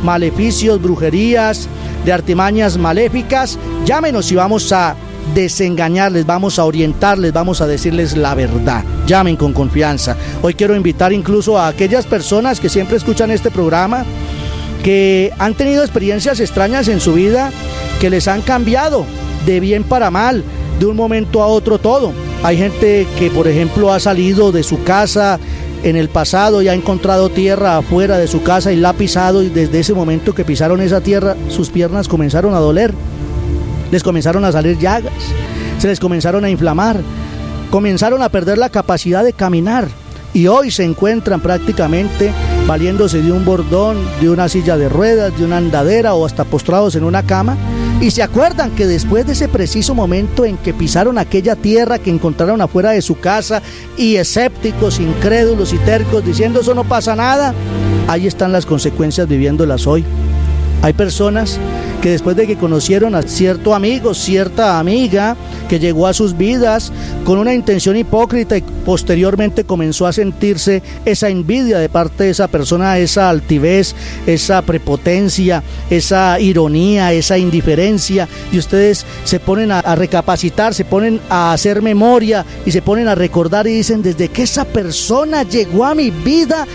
maleficios, brujerías, de artimañas maléficas, llámenos y vamos a desengañarles, vamos a orientarles, vamos a decirles la verdad. Llamen con confianza. Hoy quiero invitar incluso a aquellas personas que siempre escuchan este programa, que han tenido experiencias extrañas en su vida, que les han cambiado de bien para mal, de un momento a otro todo. Hay gente que, por ejemplo, ha salido de su casa en el pasado y ha encontrado tierra afuera de su casa y la ha pisado, y desde ese momento que pisaron esa tierra, sus piernas comenzaron a doler, les comenzaron a salir llagas, se les comenzaron a inflamar, comenzaron a perder la capacidad de caminar, y hoy se encuentran prácticamente valiéndose de un bordón, de una silla de ruedas, de una andadera o hasta postrados en una cama, y se acuerdan que después de ese preciso momento en que pisaron aquella tierra que encontraron afuera de su casa, y escépticos, incrédulos y tercos diciendo eso no pasa nada, ahí están las consecuencias viviéndolas hoy. Hay personas que después de que conocieron a cierto amigo, cierta amiga que llegó a sus vidas con una intención hipócrita, y posteriormente comenzó a sentirse esa envidia de parte de esa persona, esa altivez, esa prepotencia, esa ironía, esa indiferencia, y ustedes se ponen a recapacitar, se ponen a hacer memoria y se ponen a recordar y dicen: desde que esa persona llegó a mi vida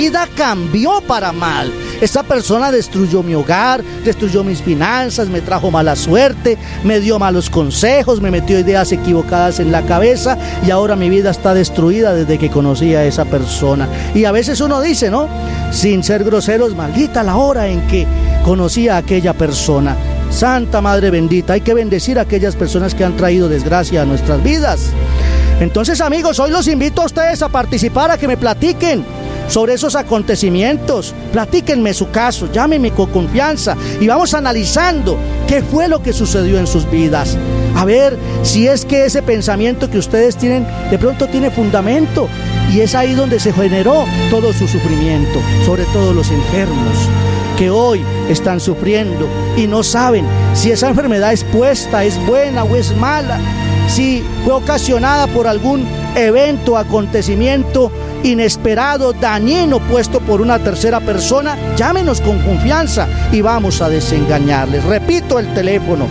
cambió para mal. Esa persona destruyó mi hogar, destruyó mis finanzas, me trajo mala suerte, me dio malos consejos, me metió ideas equivocadas en la cabeza, y ahora mi vida está destruida desde que conocí a esa persona. Y a veces uno dice, ¿no?, sin ser groseros: maldita la hora en que conocí a aquella persona. Santa Madre bendita, hay que bendecir a aquellas personas que han traído desgracia a nuestras vidas. Entonces, amigos, hoy los invito a ustedes a participar, a que me platiquen sobre esos acontecimientos. Platíquenme su caso, llámenme con confianza y vamos analizando qué fue lo que sucedió en sus vidas. A ver si es que ese pensamiento que ustedes tienen de pronto tiene fundamento, y es ahí donde se generó todo su sufrimiento, sobre todo los enfermos que hoy están sufriendo y no saben si esa enfermedad es puesta, es buena o es mala, si fue ocasionada por algún evento, acontecimiento inesperado, dañino, puesto por una tercera persona. Llámenos con confianza y vamos a desengañarles. Repito el teléfono: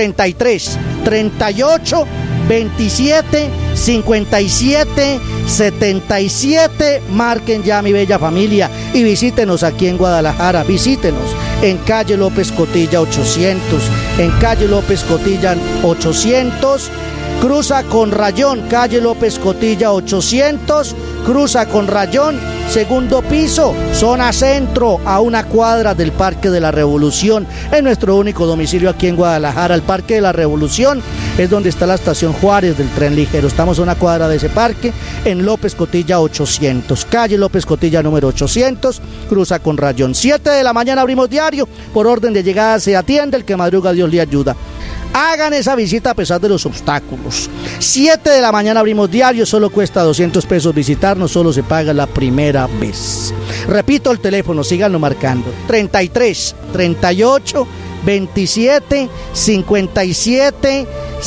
33 38 27 57 77. Marquen ya, mi bella familia, y visítenos aquí en Guadalajara. Visítenos en calle López Cotilla 800, en calle López Cotilla 800, cruza con rayón, calle López Cotilla 800, cruza con rayón, segundo piso, zona centro, a una cuadra del Parque de la Revolución. Es nuestro único domicilio aquí en Guadalajara. El Parque de la Revolución es donde está la estación Juárez del tren ligero. Estamos a una cuadra de ese parque, en López Cotilla 800, calle López Cotilla número 800, cruza con rayón. 7 de la mañana abrimos diario, por orden de llegada se atiende, el que madruga Dios le ayuda. Hagan esa visita a pesar de los obstáculos. 7 de la mañana abrimos diario, solo cuesta 200 pesos visitarnos, solo se paga la primera vez. Repito el teléfono, síganlo marcando: 33 38 27 57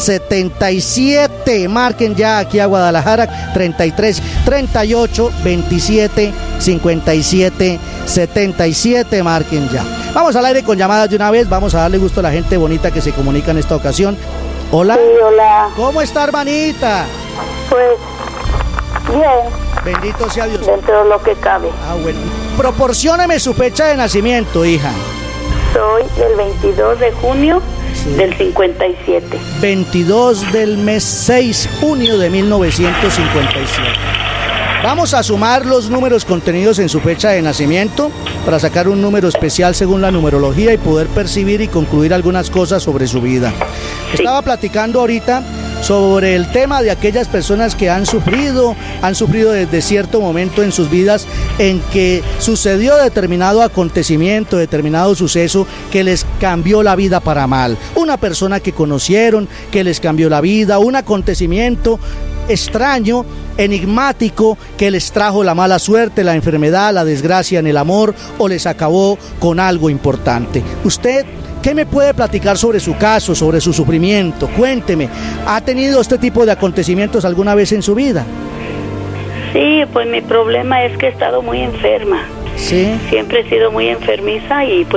77. Marquen ya aquí a Guadalajara: 33 38 27 57 77. Marquen ya. Vamos al aire con llamadas de una vez. Vamos a darle gusto a la gente bonita que se comunica en esta ocasión. Hola. Sí, hola. ¿Cómo está, hermanita? Pues bien. Bendito sea Dios. Dentro de lo que cabe. Bueno. Proporcióneme su fecha de nacimiento, hija. Soy del 22 de junio del 57. 22 del mes 6, junio de 1957. Vamos a sumar los números contenidos en su fecha de nacimiento para sacar un número especial según la numerología y poder percibir y concluir algunas cosas sobre su vida. Sí. Estaba platicando ahorita sobre el tema de aquellas personas que han sufrido desde cierto momento en sus vidas en que sucedió determinado acontecimiento, determinado suceso que les cambió la vida para mal. Una persona que conocieron que les cambió la vida, un acontecimiento extraño, enigmático, que les trajo la mala suerte, la enfermedad, la desgracia en el amor, o les acabó con algo importante. Usted, ¿qué me puede platicar sobre su caso, sobre su sufrimiento? Cuénteme, ¿ha tenido este tipo de acontecimientos alguna vez en su vida? Sí, pues mi problema es que he estado muy enferma. Sí. Siempre he sido muy enfermiza y pues